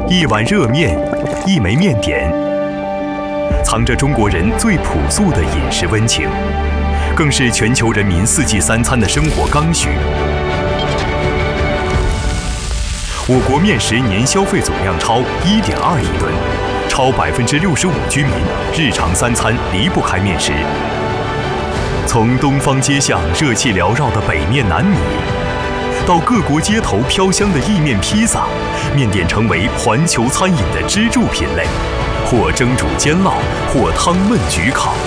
一碗热面，一枚面点，藏着中国人最朴素的饮食温情，更是全球人民4季3餐的生活刚需。我国面食年消费总量超1.2亿吨，超65%居民日常3餐离不开面食。从东方街巷热气缭绕的北面南米，到各国街头飘香的意面披萨，面点成为环球餐饮的支柱品类，或蒸煮煎烙，或汤焖焗烤。